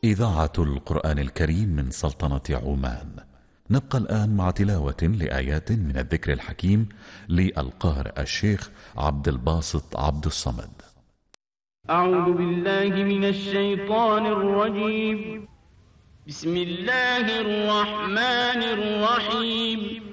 إذاعة القرآن الكريم من سلطنة عمان. نبقى الآن مع تلاوة لآيات من الذكر الحكيم للقارئ الشيخ عبد الباسط عبد الصمد. أعوذ بالله من الشيطان الرجيم. بسم الله الرحمن الرحيم.